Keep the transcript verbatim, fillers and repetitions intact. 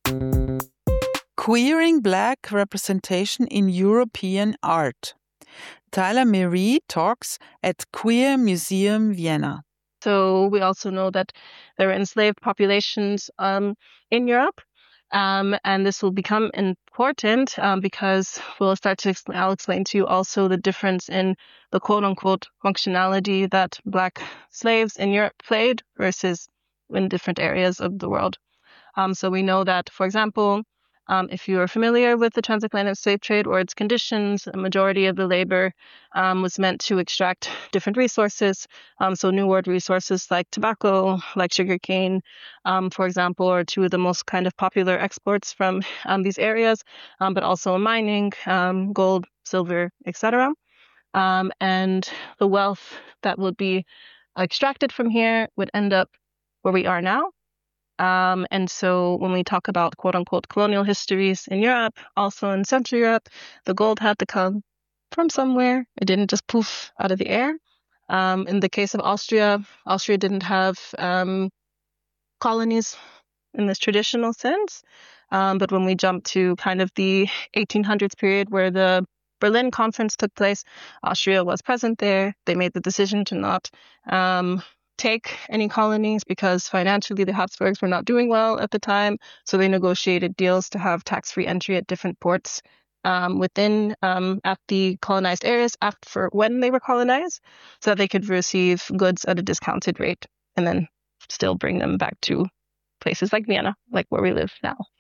Queering Black Representation in European Art. Tyler Mary talks at Queer Museum Vienna. So we also know that there are enslaved populations um, in Europe. Um, and this will become important um, because we'll start to, explain, I'll explain to you also the difference in the quote unquote functionality that Black slaves in Europe played versus in different areas of the world. Um, so we know that, for example, um, if you are familiar with the transatlantic slave trade or its conditions, a majority of the labor um, was meant to extract different resources. Um, so New World resources like tobacco, like sugarcane, um, for example, are two of the most kind of popular exports from um, these areas, um, but also mining, um, gold, silver, et cetera. Um, and the wealth that would be extracted from here would end up where we are now. Um, and so when we talk about quote unquote colonial histories in Europe, also in Central Europe, the gold had to come from somewhere. It didn't just poof out of the air. Um, in the case of Austria, Austria didn't have um, colonies in this traditional sense. Um, but when we jump to kind of the eighteen hundreds period where the Berlin Conference took place, Austria was present there. They made the decision to not um, take any colonies because financially the Habsburgs were not doing well at the time. So they negotiated deals to have tax-free entry at different ports um, within um, at the colonized areas after when they were colonized, so that they could receive goods at a discounted rate and then still bring them back to places like Vienna, like where we live now.